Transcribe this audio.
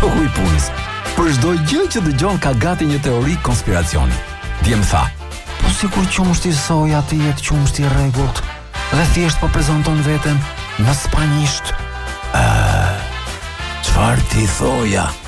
Shoku i punës. Për çdo gjë që dëgjon ka gati një teori konspiracioni. Dje më tha: "Po sikur qumshti soja të jetë qumshti i rregullt dhe thjesht po prezanton veten në spanjisht." Çfarë ti thoja?